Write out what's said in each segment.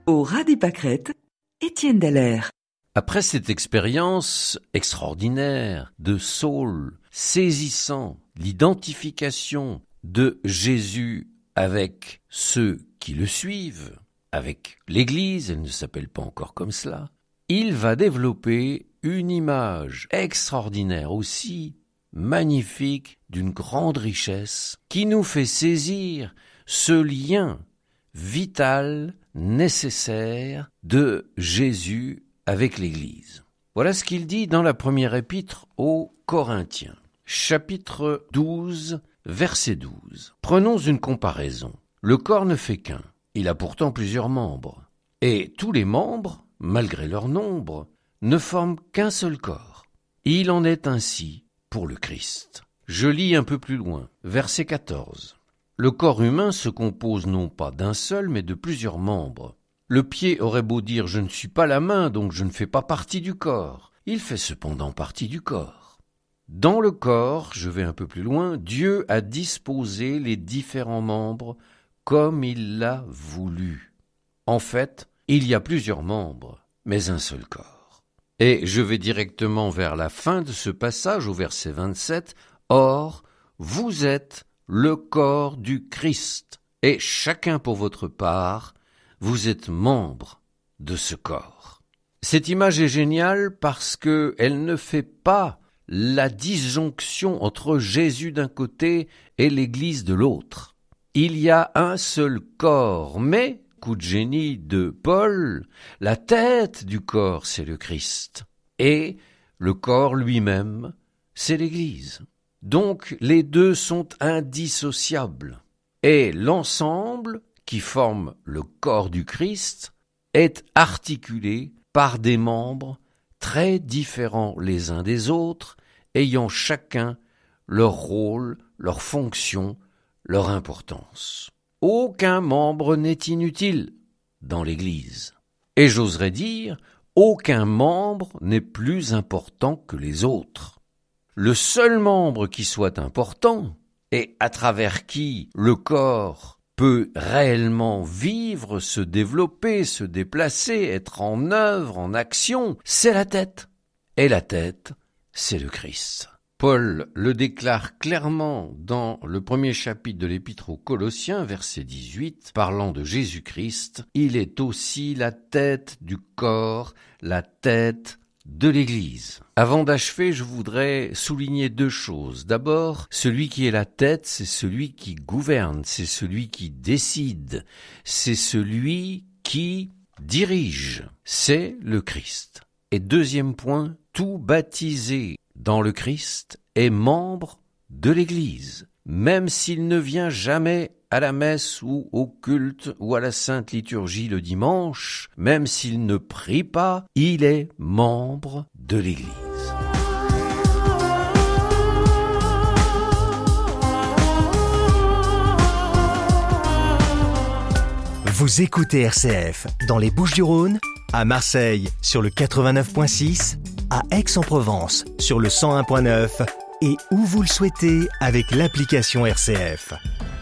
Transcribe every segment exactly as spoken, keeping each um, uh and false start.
Au ras des pâquerettes, Étienne Dallaire. Après cette expérience extraordinaire de Saul, saisissant l'identification de Jésus avec ceux qui le suivent, avec l'Église, elle ne s'appelle pas encore comme cela, il va développer une image extraordinaire aussi magnifique d'une grande richesse qui nous fait saisir ce lien vital, nécessaire de Jésus avec l'Église. Voilà ce qu'il dit dans la première épître aux Corinthiens, chapitre douze, verset douze. Prenons une comparaison. Le corps ne fait qu'un. Il a pourtant plusieurs membres. Et tous les membres, malgré leur nombre, ne forment qu'un seul corps. Il en est ainsi pour le Christ. Je lis un peu plus loin, verset quatorze. Le corps humain se compose non pas d'un seul, mais de plusieurs membres. Le pied aurait beau dire « je ne suis pas la main, donc je ne fais pas partie du corps ». Il fait cependant partie du corps. Dans le corps, je vais un peu plus loin, Dieu a disposé les différents membres comme il l'a voulu. En fait, il y a plusieurs membres, mais un seul corps. Et je vais directement vers la fin de ce passage, au verset vingt-sept. « Or, vous êtes le corps du Christ, et chacun pour votre part, vous êtes membre de ce corps. » Cette image est géniale parce qu'elle ne fait pas la disjonction entre Jésus d'un côté et l'Église de l'autre. Il y a un seul corps, mais, coup de génie de Paul, la tête du corps, c'est le Christ, et le corps lui-même, c'est l'Église. Donc, les deux sont indissociables. Et l'ensemble, qui forme le corps du Christ, est articulé par des membres très différents les uns des autres, ayant chacun leur rôle, leur fonction, leur importance. Aucun membre n'est inutile dans l'Église. Et j'oserais dire, aucun membre n'est plus important que les autres. Le seul membre qui soit important, et à travers qui le corps peut réellement vivre, se développer, se déplacer, être en œuvre, en action, c'est la tête. Et la tête, c'est le Christ. Paul le déclare clairement dans le premier chapitre de l'Épître aux Colossiens, verset dix-huit, parlant de Jésus-Christ, il est aussi la tête du corps, la tête de l'Église. Avant d'achever, je voudrais souligner deux choses. D'abord, celui qui est la tête, c'est celui qui gouverne, c'est celui qui décide, c'est celui qui dirige, c'est le Christ. Et deuxième point, tout baptisé dans le Christ est membre de l'Église, même s'il ne vient jamais à la messe ou au culte ou à la Sainte Liturgie le dimanche, même s'il ne prie pas, il est membre de l'Église. Vous écoutez R C F dans les Bouches-du-Rhône, à Marseille sur le quatre-vingt-neuf point six, à Aix-en-Provence sur le cent un point neuf et où vous le souhaitez avec l'application R C F.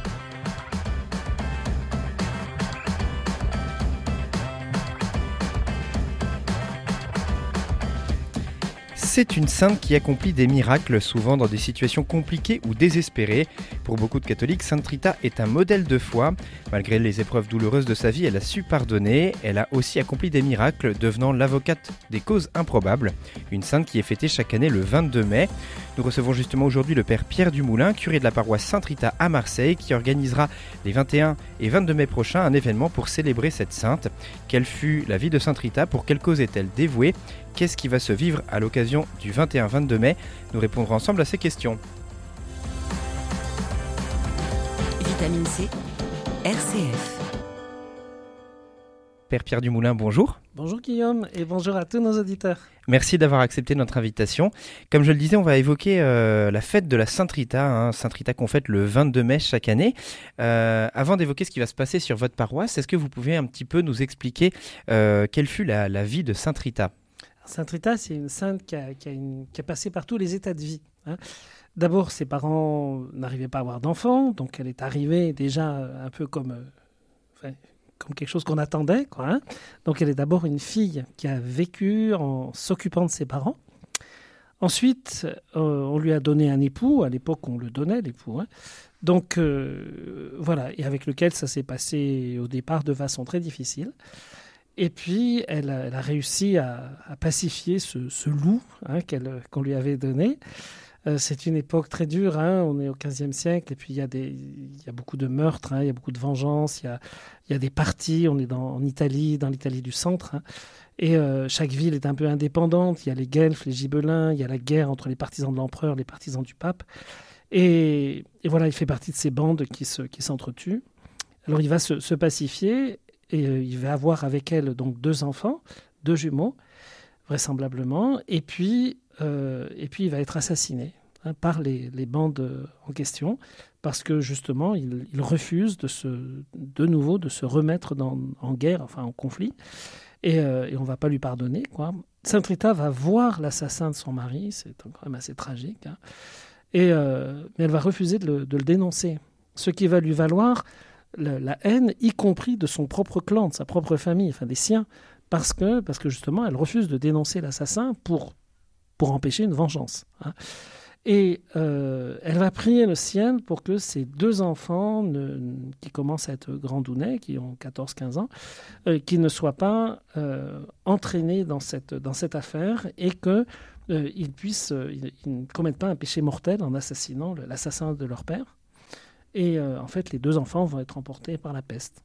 C'est une sainte qui accomplit des miracles, souvent dans des situations compliquées ou désespérées. Pour beaucoup de catholiques, Sainte Rita est un modèle de foi. Malgré les épreuves douloureuses de sa vie, elle a su pardonner. Elle a aussi accompli des miracles, devenant l'avocate des causes improbables. Une sainte qui est fêtée chaque année le vingt-deux mai. Nous recevons justement aujourd'hui le père Pierre Dumoulin, curé de la paroisse Sainte Rita à Marseille, qui organisera les vingt et un et vingt-deux mai prochains un événement pour célébrer cette sainte. Quelle fut la vie de Sainte Rita? Pour quelle cause est-elle dévouée? Qu'est-ce qui va se vivre à l'occasion du vingt et un vingt-deux mai? Nous répondrons ensemble à ces questions. Vitamine C, R C F. Père Pierre Dumoulin, bonjour. Bonjour Guillaume et bonjour à tous nos auditeurs. Merci d'avoir accepté notre invitation. Comme je le disais, on va évoquer euh, la fête de la Sainte Rita, hein, Sainte Rita qu'on fête le vingt-deux mai chaque année. Euh, avant d'évoquer ce qui va se passer sur votre paroisse, est-ce que vous pouvez un petit peu nous expliquer euh, quelle fut la, la vie de Sainte Rita? Sainte Rita, c'est une sainte qui a, qui a, une, qui a passé par tous les états de vie. Hein. D'abord, ses parents n'arrivaient pas à avoir d'enfants, donc elle est arrivée déjà un peu comme... Euh, enfin, comme quelque chose qu'on attendait, quoi, hein. Donc elle est d'abord une fille qui a vécu en s'occupant de ses parents. Ensuite, euh, on lui a donné un époux. À l'époque, on le donnait, l'époux, hein. Donc, euh, voilà, et avec lequel ça s'est passé au départ de façon très difficile. Et puis, elle a, elle a réussi à, à pacifier ce, ce loup, hein, qu'elle, qu'on lui avait donné. Euh, c'est une époque très dure, hein, on est au quinzième siècle, et puis il y a, des, il y a beaucoup de meurtres, hein, il y a beaucoup de vengeance, il y a, il y a des partis, on est dans, en Italie, dans l'Italie du centre, hein. Et euh, chaque ville est un peu indépendante. Il y a les Guelfes, les Gibelins, il y a la guerre entre les partisans de l'empereur, les partisans du pape. Et, et voilà, il fait partie de ces bandes qui, se, qui s'entretuent. Alors il va se, se pacifier et euh, il va avoir avec elle donc deux enfants, deux jumeaux, vraisemblablement. Et puis, euh, et puis il va être assassiné, hein, par les, les bandes en question, parce que justement, il, il refuse de, se, de nouveau de se remettre dans, en guerre, enfin en conflit. Et, euh, et on ne va pas lui pardonner, quoi. Sainte Rita va voir l'assassin de son mari, c'est quand même assez tragique, hein. Et, euh, mais elle va refuser de le, de le dénoncer, ce qui va lui valoir la, la haine, y compris de son propre clan, de sa propre famille, enfin des siens, parce que, parce que justement, elle refuse de dénoncer l'assassin pour, pour empêcher une vengeance, hein. Et euh, elle va prier le ciel pour que ses deux enfants, ne, qui commencent à être grandounets, qui ont quatorze quinze ans, euh, qui ne soient pas euh, entraînés dans cette, dans cette affaire et qu'ils euh, puissent, euh, ils, ils ne commettent pas un péché mortel en assassinant le, l'assassin de leur père. Et euh, en fait, les deux enfants vont être emportés par la peste.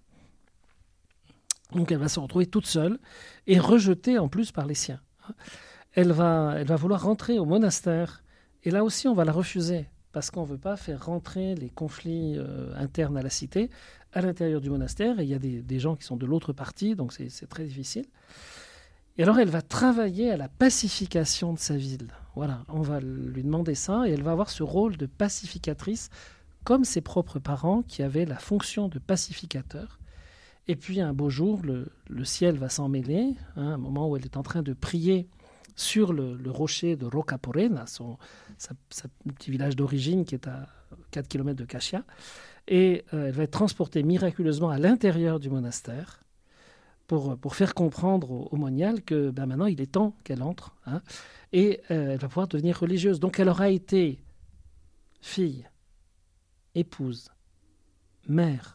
Donc elle va se retrouver toute seule et rejetée en plus par les siens. Elle va, elle va vouloir rentrer au monastère. Et là aussi, on va la refuser, parce qu'on ne veut pas faire rentrer les conflits euh, internes à la cité à l'intérieur du monastère. Et il y a des, des gens qui sont de l'autre partie, donc c'est, c'est très difficile. Et alors, elle va travailler à la pacification de sa ville. Voilà, on va lui demander ça, et elle va avoir ce rôle de pacificatrice, comme ses propres parents, qui avaient la fonction de pacificateur. Et puis, un beau jour, le, le ciel va s'en mêler, hein, un moment où elle est en train de prier sur le, le rocher de Rocaporena, son sa, sa petit village d'origine qui est à quatre kilomètres de Caxia. Et euh, elle va être transportée miraculeusement à l'intérieur du monastère pour, pour faire comprendre au, au monial que ben, maintenant il est temps qu'elle entre, hein, et euh, elle va pouvoir devenir religieuse. Donc elle aura été fille, épouse, mère,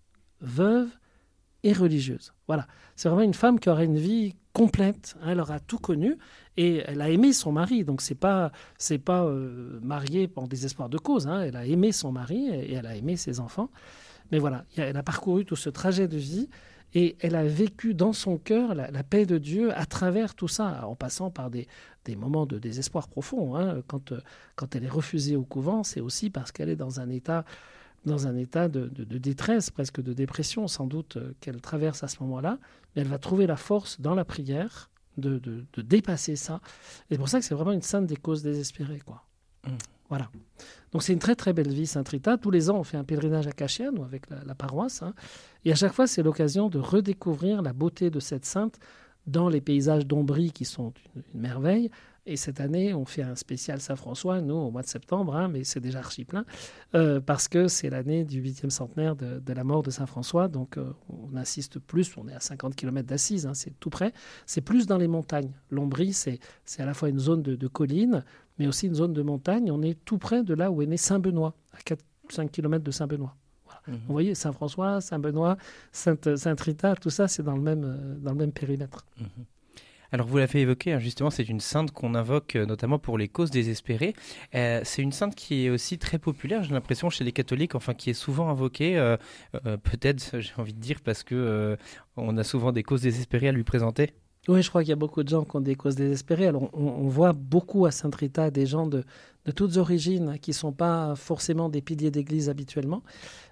veuve et religieuse. Voilà, c'est vraiment une femme qui aura une vie complète, hein, elle aura tout connu et elle a aimé son mari, donc c'est pas c'est pas euh, mariée en désespoir de cause, hein, elle a aimé son mari et elle a aimé ses enfants, mais voilà, elle a parcouru tout ce trajet de vie et elle a vécu dans son cœur la, la paix de Dieu à travers tout ça, en passant par des, des moments de désespoir profond, hein. Quand, quand elle est refusée au couvent, c'est aussi parce qu'elle est dans un état dans un état de, de, de détresse, presque de dépression sans doute, euh, qu'elle traverse à ce moment-là, mais elle va trouver la force dans la prière de, de, de dépasser ça. Et c'est pour ça que c'est vraiment une sainte des causes désespérées, quoi. Mmh. Voilà. Donc c'est une très très belle vie, Sainte Rita. Tous les ans, on fait un pèlerinage à Caxia, nous, avec la, la paroisse, hein. Et à chaque fois, c'est l'occasion de redécouvrir la beauté de cette sainte dans les paysages d'Ombrie qui sont une, une merveille. Et cette année, on fait un spécial Saint-François, nous, au mois de septembre, hein, mais c'est déjà archi plein, euh, parce que c'est l'année du huitième centenaire de, de la mort de Saint-François. Donc, euh, on insiste plus, on est à cinquante kilomètres d'Assise, hein, c'est tout près. C'est plus dans les montagnes. L'Ombrie, c'est, c'est à la fois une zone de, de collines, mais aussi une zone de montagne. On est tout près de là où est né Saint-Benoît, à quatre cinq kilomètres de Saint-Benoît. Voilà. Mmh. Vous voyez, Saint-François, Saint-Benoît, Sainte, Sainte-Rita, tout ça, c'est dans le même, euh, dans le même périmètre. Mmh. Alors vous l'avez évoqué, hein, justement, c'est une sainte qu'on invoque euh, notamment pour les causes désespérées. Euh, c'est une sainte qui est aussi très populaire, j'ai l'impression, chez les catholiques, enfin qui est souvent invoquée, euh, euh, peut-être, j'ai envie de dire, parce que euh, on a souvent des causes désespérées à lui présenter. Oui, je crois qu'il y a beaucoup de gens qui ont des causes désespérées. Alors on, on voit beaucoup à Sainte Rita des gens de, de toutes origines, hein, qui ne sont pas forcément des piliers d'église habituellement,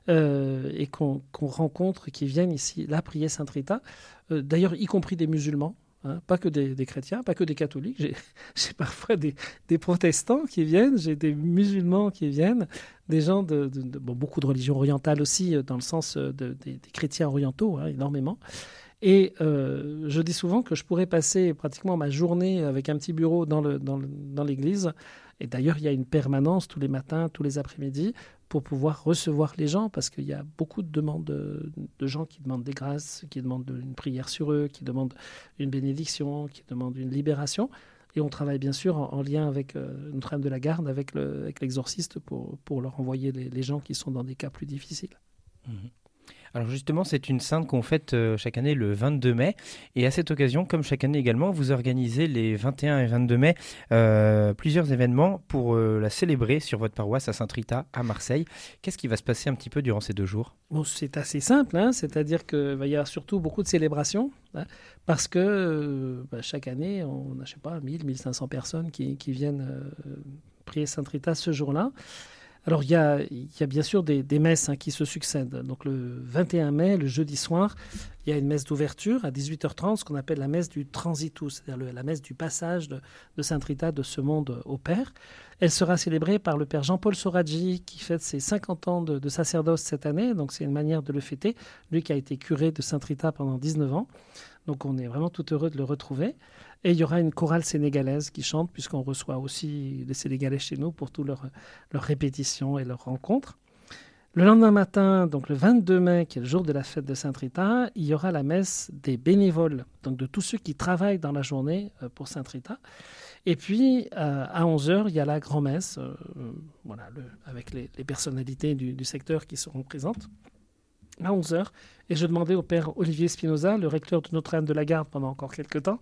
euh, et qu'on, qu'on rencontre, qui viennent ici, là, prier Sainte Rita, euh, d'ailleurs y compris des musulmans. Hein, pas que des, des chrétiens, pas que des catholiques. J'ai, j'ai parfois des, des protestants qui viennent, j'ai des musulmans qui viennent, des gens de, de, de bon, beaucoup de religions orientales aussi, dans le sens de, de, des chrétiens orientaux, hein, énormément. Et euh, je dis souvent que je pourrais passer pratiquement ma journée avec un petit bureau dans, le, dans, le, dans l'église. Et d'ailleurs, il y a une permanence tous les matins, tous les après-midi, pour pouvoir recevoir les gens, parce qu'il y a beaucoup de demandes de, de gens qui demandent des grâces, qui demandent une prière sur eux, qui demandent une bénédiction, qui demandent une libération. Et on travaille bien sûr en, en lien avec euh, Notre-Dame de la Garde, avec, le, avec l'exorciste, pour, pour leur envoyer les, les gens qui sont dans des cas plus difficiles. Mmh. Alors justement, c'est une sainte qu'on fête euh, chaque année le vingt-deux mai. Et à cette occasion, comme chaque année également, vous organisez les vingt et un et vingt-deux mai euh, plusieurs événements pour euh, la célébrer sur votre paroisse à Sainte-Rita, à Marseille. Qu'est-ce qui va se passer un petit peu durant ces deux jours ? Bon, c'est assez simple, hein, c'est-à-dire qu'il va y avoir surtout beaucoup de célébrations, hein, parce que euh, bah, chaque année, on a, je sais pas, mille, mille cinq cents personnes qui, qui viennent euh, prier Sainte-Rita ce jour-là. Alors, il y a, il y a bien sûr des, des messes hein, qui se succèdent. Donc, le vingt et un mai, le jeudi soir, il y a une messe d'ouverture à dix-huit heures trente, ce qu'on appelle la messe du transitus, c'est-à-dire le, la messe du passage de, de Sainte-Rita de ce monde au Père. Elle sera célébrée par le Père Jean-Paul Soraggi, qui fête ses cinquante ans de, de sacerdoce cette année. Donc, c'est une manière de le fêter. Lui qui a été curé de Sainte-Rita pendant dix-neuf ans. Donc, on est vraiment tout heureux de le retrouver. Et il y aura une chorale sénégalaise qui chante, puisqu'on reçoit aussi les Sénégalais chez nous pour toutes leurs leur répétitions et leurs rencontres. Le lendemain matin, donc le vingt-deux mai, qui est le jour de la fête de Sainte-Rita, il y aura la messe des bénévoles, donc de tous ceux qui travaillent dans la journée pour Sainte-Rita. Et puis, euh, à onze heures, il y a la grand-messe, euh, voilà, le, avec les, les personnalités du, du secteur qui seront présentes. À onze heures, et je demandais au père Olivier Spinoza, le recteur de Notre-Dame de la Garde pendant encore quelques temps,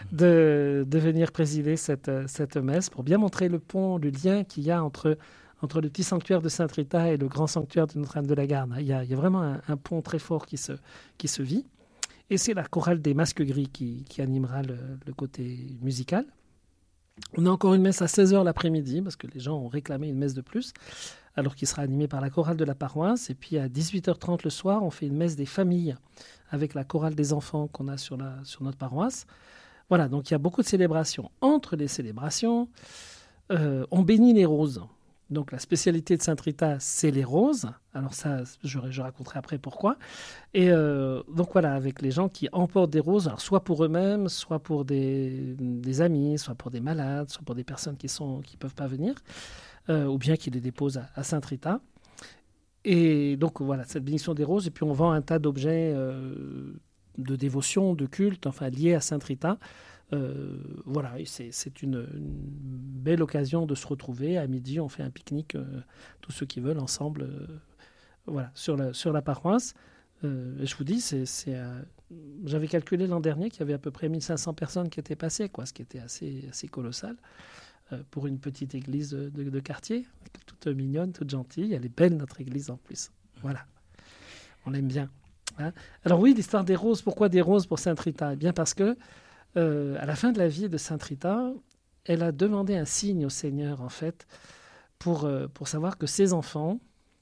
de, de venir présider cette, cette messe pour bien montrer le pont, le lien qu'il y a entre, entre le petit sanctuaire de Sainte-Rita et le grand sanctuaire de Notre-Dame de la Garde. Il y a, il y a vraiment un, un pont très fort qui se, qui se vit. Et c'est la chorale des Masques Gris qui, qui animera le, le côté musical. On a encore une messe à seize heures l'après-midi, parce que les gens ont réclamé une messe de plus, alors qu'il sera animé par la chorale de la paroisse. Et puis à dix-huit heures trente le soir, on fait une messe des familles avec la chorale des enfants qu'on a sur, la, sur notre paroisse. Voilà, donc il y a beaucoup de célébrations. Entre les célébrations, euh, on bénit les roses. Donc la spécialité de Sainte-Rita, c'est les roses. Alors ça, je, je raconterai après pourquoi. Et euh, donc voilà, avec les gens qui emportent des roses, alors soit pour eux-mêmes, soit pour des, des amis, soit pour des malades, soit pour des personnes qui ne qui peuvent pas venir. Euh, ou bien qui les dépose à, à Sainte-Rita. Et donc voilà, cette bénédiction des roses. Et puis on vend un tas d'objets euh, de dévotion, de culte, enfin liés à Sainte-Rita. Euh, voilà, et c'est, c'est une, une belle occasion de se retrouver. À midi, on fait un pique-nique, euh, tous ceux qui veulent, ensemble, euh, voilà, sur la, sur la paroisse. Euh, et je vous dis, c'est, c'est, euh, j'avais calculé l'an dernier qu'il y avait à peu près mille cinq cents personnes qui étaient passées, quoi, ce qui était assez, assez colossal. Pour une petite église de, de, de quartier, toute mignonne, toute gentille. Elle est belle, notre église, en plus. Voilà. On l'aime bien. Hein. Alors oui, l'histoire des roses. Pourquoi des roses pour Sainte-Rita ? Eh bien parce que, euh, à la fin de la vie de Sainte-Rita, elle a demandé un signe au Seigneur, en fait, pour, euh, pour savoir que ses enfants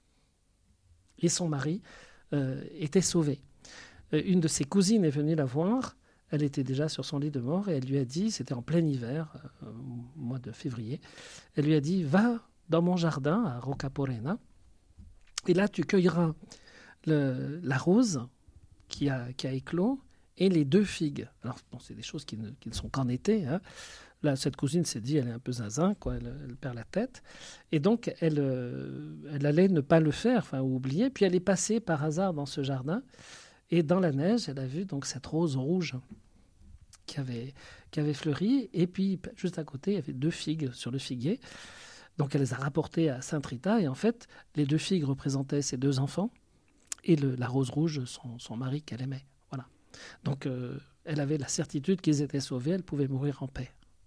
et son mari euh, étaient sauvés. Euh, une de ses cousines est venue la voir. Elle était déjà sur son lit de mort et elle lui a dit, c'était en plein hiver, euh, au mois de février, elle lui a dit, va dans mon jardin à Rocaporena et là tu cueilleras le, la rose qui a, qui a éclos et les deux figues. Alors bon, c'est des choses qui ne, qui ne sont qu'en été. Hein. Là, cette cousine s'est dit, elle est un peu zinzin, quoi, elle, elle perd la tête. Et donc, elle, euh, elle allait ne pas le faire, enfin oublier. Puis elle est passée par hasard dans ce jardin. Et dans la neige, elle a vu donc cette rose rouge qui avait, qui avait fleuri. Et puis, juste à côté, il y avait deux figues sur le figuier. Donc, elle les a rapportées à Sainte-Rita. Et en fait, les deux figues représentaient ses deux enfants. Et le, la rose rouge, son, son mari qu'elle aimait. Voilà. Donc, euh, elle avait la certitude qu'ils étaient sauvés. Elle pouvait mourir en paix.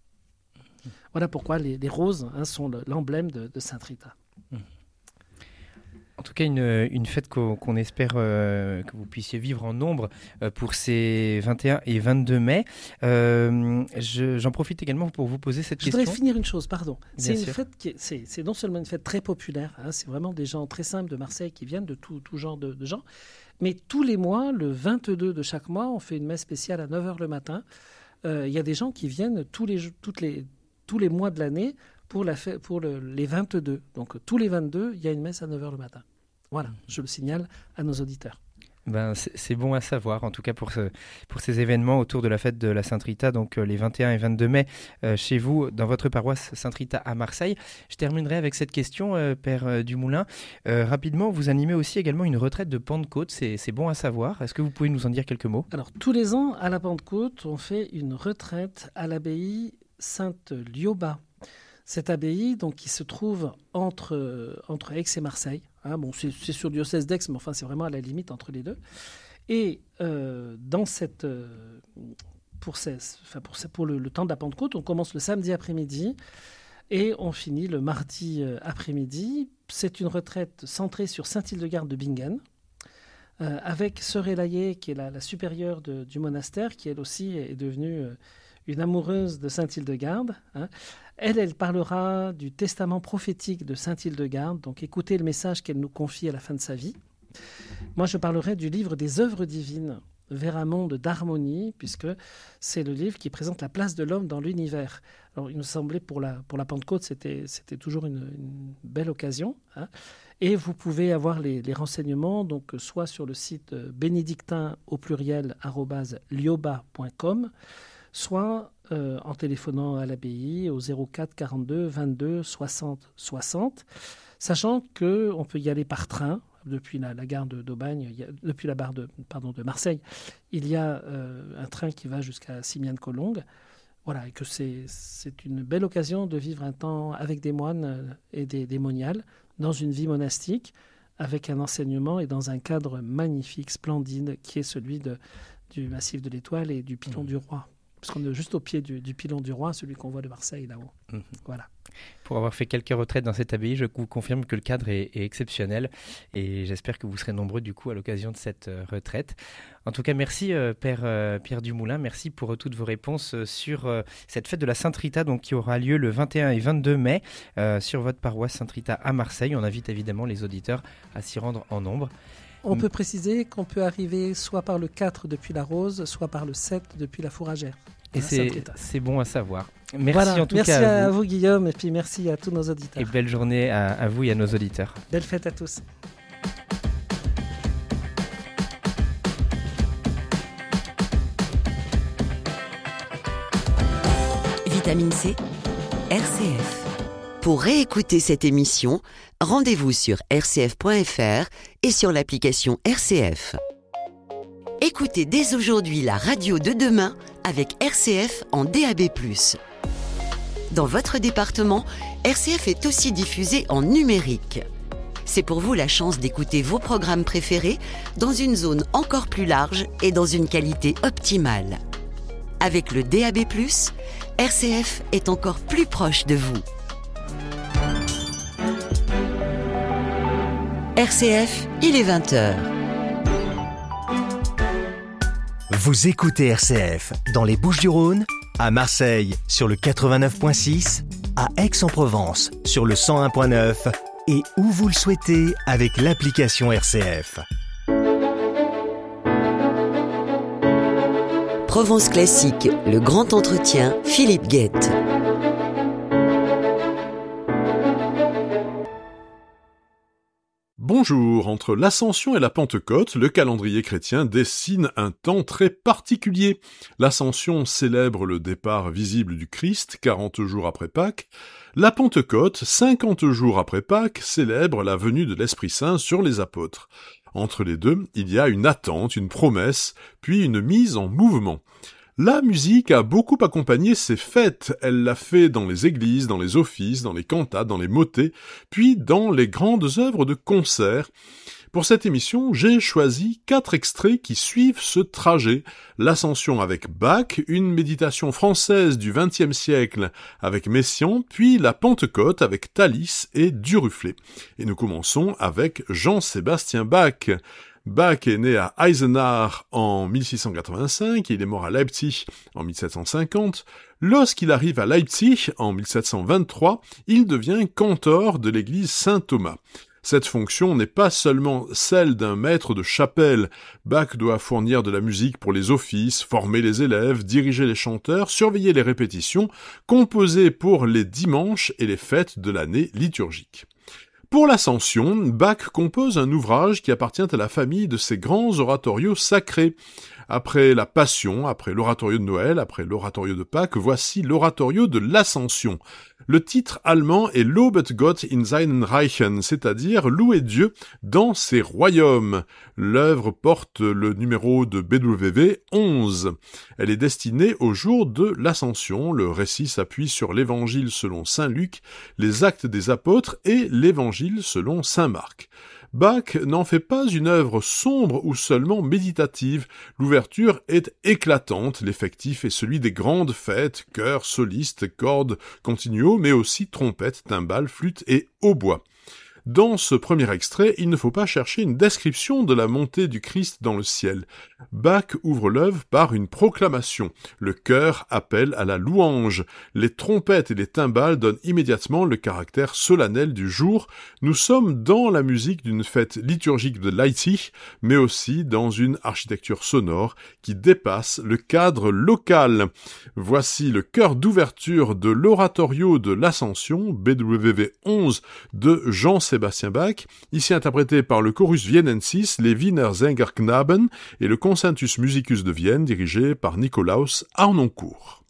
Voilà pourquoi les, les roses hein, sont le, l'emblème de, de Sainte-Rita. En tout cas, une, une fête qu'on, qu'on espère euh, que vous puissiez vivre en nombre euh, pour ces vingt et un et vingt-deux mai. Euh, je, j'en profite également pour vous poser cette je question. Je voudrais finir une chose, pardon. Bien c'est, sûr. une fête qui est, c'est, c'est non seulement une fête très populaire, hein, c'est vraiment des gens très simples de Marseille qui viennent de tout, tout genre de, de gens, mais tous les mois, le vingt-deux de chaque mois, on fait une messe spéciale à neuf heures le matin. Il euh, y a des gens qui viennent tous les, toutes les, tous les mois de l'année pour, la fête, pour le, les vingt-deux. Donc tous les vingt-deux, il y a une messe à neuf heures le matin. Voilà, je le signale à nos auditeurs. Ben, c'est, c'est bon à savoir, en tout cas pour, ce, pour ces événements autour de la fête de la Sainte Rita, donc euh, les vingt et un et vingt-deux mai, euh, chez vous, dans votre paroisse Sainte Rita à Marseille. Je terminerai avec cette question, euh, Père euh, Dumoulin. Euh, rapidement, vous animez aussi également une retraite de Pentecôte, c'est, c'est bon à savoir. Est-ce que vous pouvez nous en dire quelques mots ? Alors, tous les ans, à la Pentecôte, on fait une retraite à l'abbaye Sainte-Lioba. Cette abbaye, donc, qui se trouve entre, entre Aix et Marseille. Hein, bon, c'est, c'est sur le diocèse d'Aix, mais enfin, c'est vraiment à la limite entre les deux. Et euh, dans cette, euh, pour, ces, enfin, pour, ces, pour le, le temps de la Pentecôte, on commence le samedi après-midi et on finit le mardi euh, après-midi. C'est une retraite centrée sur Saint-Hildegarde de Bingen, euh, avec Sœur Élaïe, qui est la, la supérieure de, du monastère, qui elle aussi est devenue euh, une amoureuse de Saint-Hildegarde. Hein. Elle, elle parlera du testament prophétique de Saint-Hildegarde, donc écoutez le message qu'elle nous confie à la fin de sa vie. Moi, je parlerai du livre des œuvres divines, vers un monde d'harmonie, puisque c'est le livre qui présente la place de l'homme dans l'univers. Alors, il nous semblait, pour la, pour la Pentecôte, c'était, c'était toujours une, une belle occasion. Hein. Et vous pouvez avoir les, les renseignements, donc, soit sur le site bénédictin au pluriel arobase lioba point com, soit euh, en téléphonant à l'abbaye au zéro quatre quarante-deux vingt-deux soixante soixante, sachant qu'on peut y aller par train depuis la, la gare de, d'Aubagne, il y a, depuis la gare de, pardon, de Marseille. Il y a euh, un train qui va jusqu'à Simiane-Collongue. Voilà, et que c'est, c'est une belle occasion de vivre un temps avec des moines et des, des moniales, dans une vie monastique, avec un enseignement et dans un cadre magnifique, splendide, qui est celui de, du massif de l'Étoile et du Pilon mmh. du Roi. Parce qu'on est juste au pied du, du Pilon du Roi, celui qu'on voit de Marseille, là-haut. Mmh. Voilà. Pour avoir fait quelques retraites dans cette abbaye, je vous confirme que le cadre est, est exceptionnel et j'espère que vous serez nombreux du coup à l'occasion de cette euh, retraite. En tout cas, merci euh, Père euh, Pierre Dumoulin, merci pour euh, toutes vos réponses euh, sur euh, cette fête de la Sainte Rita, donc qui aura lieu le vingt et un et vingt-deux mai euh, sur votre paroisse Sainte Rita à Marseille. On invite évidemment les auditeurs à s'y rendre en nombre. On peut préciser qu'on peut arriver soit par le quatre depuis la Rose, soit par le sept depuis la Fourragère. Et c'est, c'est bon à savoir. Merci voilà, en tout merci cas à, à vous. vous Guillaume et puis merci à tous nos auditeurs. Et belle journée à, à vous et à nos auditeurs. Belle fête à tous. Vitamine C, R C F. Pour réécouter cette émission, rendez-vous sur r c f point f r et sur l'application R C F. Écoutez dès aujourd'hui la radio de demain avec R C F en D A B plus. Dans votre département, R C F est aussi diffusé en numérique. C'est pour vous la chance d'écouter vos programmes préférés dans une zone encore plus large et dans une qualité optimale. Avec le D A B plus, R C F est encore plus proche de vous. R C F, il est vingt heures. Vous écoutez R C F dans les Bouches-du-Rhône, à Marseille sur le quatre-vingt-neuf point six, à Aix-en-Provence sur le cent un point neuf et où vous le souhaitez avec l'application R C F. Provence Classique, le grand entretien, Philippe Guette. Bonjour, entre l'Ascension et la Pentecôte, le calendrier chrétien dessine un temps très particulier. L'Ascension célèbre le départ visible du Christ, quarante jours après Pâques. La Pentecôte, cinquante jours après Pâques, célèbre la venue de l'Esprit Saint sur les apôtres. Entre les deux, il y a une attente, une promesse, puis une mise en mouvement. La musique a beaucoup accompagné ces fêtes. Elle l'a fait dans les églises, dans les offices, dans les cantates, dans les motets, puis dans les grandes œuvres de concert. Pour cette émission, j'ai choisi quatre extraits qui suivent ce trajet. L'Ascension avec Bach, une méditation française du vingtième siècle avec Messiaen, puis la Pentecôte avec Thalys et Duruflé. Et nous commençons avec Jean-Sébastien Bach. Bach est né à Eisenach en mille six cent quatre-vingt-cinq et il est mort à Leipzig en mille sept cent cinquante. Lorsqu'il arrive à Leipzig en mille sept cent vingt-trois, il devient cantor de l'église Saint-Thomas. Cette fonction n'est pas seulement celle d'un maître de chapelle. Bach doit fournir de la musique pour les offices, former les élèves, diriger les chanteurs, surveiller les répétitions, composer pour les dimanches et les fêtes de l'année liturgique. Pour l'Ascension, Bach compose un ouvrage qui appartient à la famille de ses grands oratorios sacrés. Après la Passion, après l'oratorio de Noël, après l'oratorio de Pâques, voici l'oratorio de l'Ascension. Le titre allemand est Lobet Gott in seinen Reichen, c'est-à-dire Louer Dieu dans ses royaumes. L'œuvre porte le numéro de B W V onze. Elle est destinée au jour de l'Ascension. Le récit s'appuie sur l'Évangile selon saint Luc, les Actes des Apôtres et l'Évangile selon saint Marc. Bach n'en fait pas une œuvre sombre ou seulement méditative. L'ouverture est éclatante, l'effectif est celui des grandes fêtes, chœurs, solistes, cordes, continuo, mais aussi trompettes, timbales, flûtes et hautbois. Dans ce premier extrait, il ne faut pas chercher une description de la montée du Christ dans le ciel. Bach ouvre l'œuvre par une proclamation. Le chœur appelle à la louange. Les trompettes et les timbales donnent immédiatement le caractère solennel du jour. Nous sommes dans la musique d'une fête liturgique de Leipzig, mais aussi dans une architecture sonore qui dépasse le cadre local. Voici le chœur d'ouverture de l'oratorio de l'Ascension, B W V onze, de Jean-Sébastien Bach, ici interprété par le Chorus Viennensis, les Wiener Sängerknaben et le Concentus Musicus de Vienne, dirigé par Nikolaus Harnoncourt.